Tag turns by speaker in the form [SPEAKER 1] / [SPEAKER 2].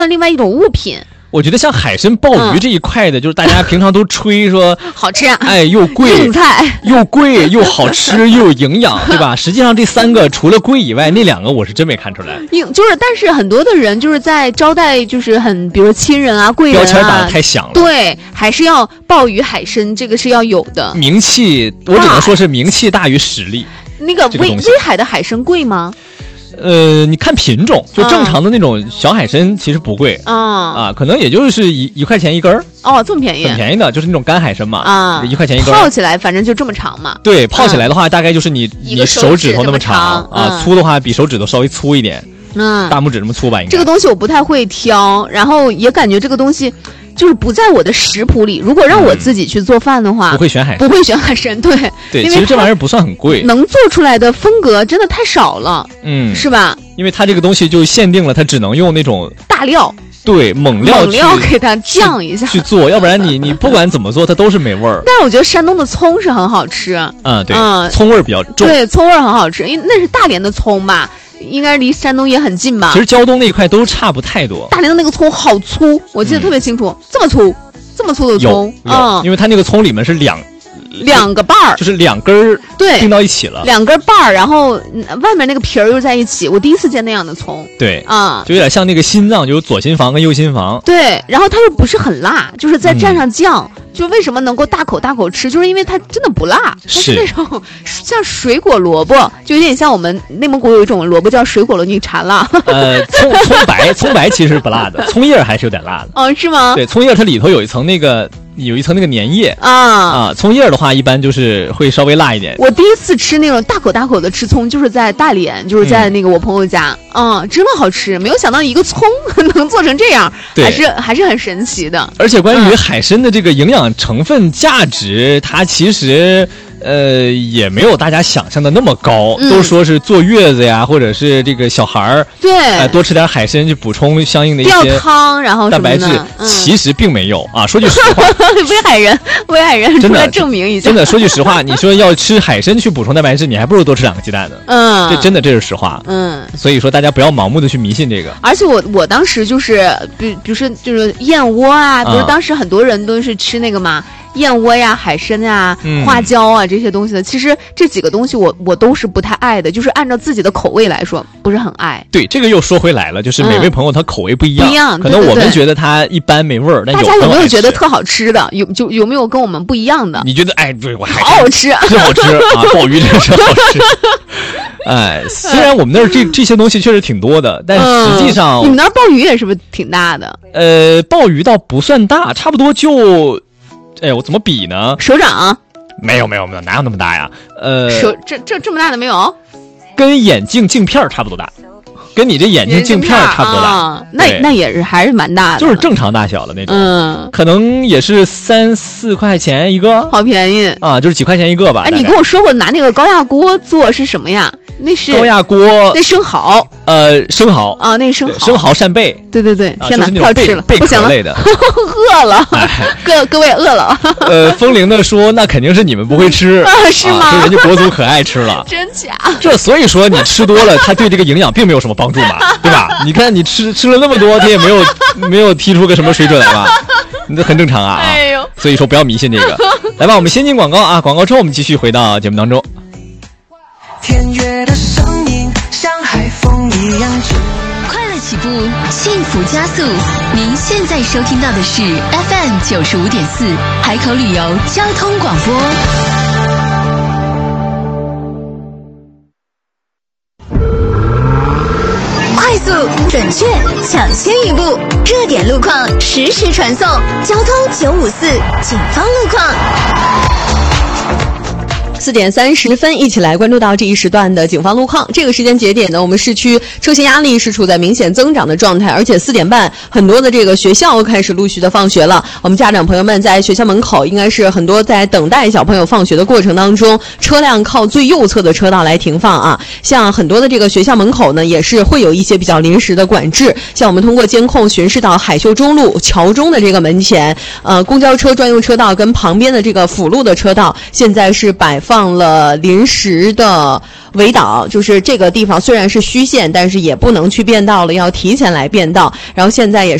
[SPEAKER 1] 另外一种物品。
[SPEAKER 2] 我觉得像海参、鲍鱼这一块的，就是大家平常都吹说
[SPEAKER 1] 好吃啊，
[SPEAKER 2] 哎，又贵，
[SPEAKER 1] 硬菜
[SPEAKER 2] 又贵又好吃又有营养，对吧？实际上这3个除了贵以外，那2个我是真没看出来。
[SPEAKER 1] 就是，但是很多的人就是在招待，就是比如说亲人啊、贵人啊，
[SPEAKER 2] 标签打得太响了。
[SPEAKER 1] 对，还是要鲍鱼、海参，这个是要有的。
[SPEAKER 2] 名气，我只能说是名气大于实力。
[SPEAKER 1] 那个威海的海参贵吗？
[SPEAKER 2] 你看品种，就正常的那种小海参其实不贵可能也就是1块钱1根儿。
[SPEAKER 1] 哦，这么便宜？
[SPEAKER 2] 很便宜的，就是那种干海参嘛1块钱1根。
[SPEAKER 1] 泡起来反正就这么长嘛。
[SPEAKER 2] 对，泡起来的话大概就是你手指头那么长粗的话比手指头稍微粗一点。大拇指这么粗吧应该。
[SPEAKER 1] 这个东西我不太会挑，然后也感觉这个东西就是不在我的食谱里。如果让我自己去做饭的话，
[SPEAKER 2] 不会选海参。
[SPEAKER 1] 不会选海参，对。
[SPEAKER 2] 对，其实这玩意儿不算很贵，
[SPEAKER 1] 能做出来的风格真的太少了，是吧？
[SPEAKER 2] 因为它这个东西就限定了，它只能用那种
[SPEAKER 1] 大料。
[SPEAKER 2] 对，猛料
[SPEAKER 1] 给它酱一下
[SPEAKER 2] 去做，要不然你不管怎么做它都是没味儿。
[SPEAKER 1] 但是我觉得山东的葱是很好吃。
[SPEAKER 2] 对，葱味儿比较重。
[SPEAKER 1] 对，葱味儿很好吃，因为那是大连的葱吧，应该离山东也很近吧。
[SPEAKER 2] 其实胶东那一块都差不太多。
[SPEAKER 1] 大连的那个葱好粗，我记得特别清楚，这么粗的葱。
[SPEAKER 2] 因为它那个葱里面是2
[SPEAKER 1] 个瓣儿，
[SPEAKER 2] 就是2根儿并到一起了
[SPEAKER 1] ，2根瓣儿，然后外面那个皮儿又在一起。我第一次见那样的葱。
[SPEAKER 2] 对就有点像那个心脏，就有左心房跟右心房。
[SPEAKER 1] 对，然后它又不是很辣，就是再蘸上酱，就为什么能够大口吃，就是因为它真的不辣，它是那种像水果萝卜，就有点像我们内蒙古有一种萝卜叫水果萝卜，你馋了？
[SPEAKER 2] 葱白其实是不辣的，葱叶还是有点辣的。
[SPEAKER 1] 是吗？
[SPEAKER 2] 对，葱叶它里头有一层那个粘液葱叶的话一般就是会稍微辣一点。
[SPEAKER 1] 我第一次吃那种大口的吃葱，就是在大连，就是在那个我朋友家，真的好吃。没有想到一个葱能做成这样，还是很神奇的。
[SPEAKER 2] 而且关于海参的这个营养成分价值，它其实也没有大家想象的那么高，都说是坐月子呀，或者是这个小孩儿多吃点海参去补充相应的一些
[SPEAKER 1] 吊汤，然后
[SPEAKER 2] 蛋白质，其实并没有说句实话。
[SPEAKER 1] 威海人出来证明一下。
[SPEAKER 2] 真的说句实话，你说要吃海参去补充蛋白质，你还不如多吃2个鸡蛋呢。这是实话。所以说大家不要盲目的去迷信这个。
[SPEAKER 1] 而且我当时就是比如说就是燕窝啊，比如当时很多人都是吃那个嘛。燕窝呀、海参呀、花椒啊这些东西的，其实这几个东西我都是不太爱的，就是按照自己的口味来说，不是很爱。
[SPEAKER 2] 对，这个又说回来了，就是每位朋友他口味不一样，可能我们觉得它一般没味儿，但
[SPEAKER 1] 大家有没有觉得特好吃的？有没有跟我们不一样的？
[SPEAKER 2] 你觉得对我
[SPEAKER 1] 好好吃，
[SPEAKER 2] 真好吃鲍鱼真是好吃。虽然我们那儿这些东西确实挺多的，但实际上
[SPEAKER 1] 你们那儿鲍鱼也是不是挺大的？
[SPEAKER 2] 鲍鱼倒不算大，差不多就。我怎么比呢？
[SPEAKER 1] 手掌？
[SPEAKER 2] 没有，哪有那么大呀？
[SPEAKER 1] 这么大的没有？
[SPEAKER 2] 跟眼镜镜片差不多大，跟你这眼镜镜片差不多大。
[SPEAKER 1] 那也是还是蛮大的，
[SPEAKER 2] 就是正常大小的那种。可能也是3、4块钱一个，
[SPEAKER 1] 好便宜
[SPEAKER 2] 就是几块钱一个吧。
[SPEAKER 1] 你跟我说过拿那个高压锅做是什么呀？那是
[SPEAKER 2] 高压锅，
[SPEAKER 1] 那生蚝，
[SPEAKER 2] 生蚝
[SPEAKER 1] 那
[SPEAKER 2] 生蚝扇贝，
[SPEAKER 1] 对，天哪，太好吃了，不行了，饿了，各位饿了。
[SPEAKER 2] 风铃的说，那肯定是你们不会吃
[SPEAKER 1] 是吗？
[SPEAKER 2] 说人家国足可爱吃了，
[SPEAKER 1] 真假？
[SPEAKER 2] 所以说你吃多了，它对这个营养并没有什么帮助嘛，对吧？你看你吃了那么多，它也没有踢出个什么水准来吧？你这很正常啊。所以说不要迷信这个。来吧，我们先进广告广告之后我们继续回到节目当中。
[SPEAKER 3] 天乐的声音像海风一样
[SPEAKER 4] 快乐起步，幸福加速。您现在收听到的是 FM 95.4海口旅游交通广播。快速、准确、抢先一步，热点路况实时传送。交通954警方路况。
[SPEAKER 1] 4点30分，一起来关注到这一时段的警方路况。这个时间节点呢，我们市区车型压力是处在明显增长的状态，而且4点半很多的这个学校开始陆续的放学了。我们家长朋友们在学校门口，应该是很多在等待小朋友放学的过程当中，车辆靠最右侧的车道来停放啊。像很多的这个学校门口呢，也是会有一些比较临时的管制。像我们通过监控巡视到海秀中路桥中的这个门前，公交车专用车道跟旁边的这个辅路的车道，现在是摆放放了临时的围岛，就是这个地方虽然是虚线，但是也不能去变道了，要提前来变道。然后现在也是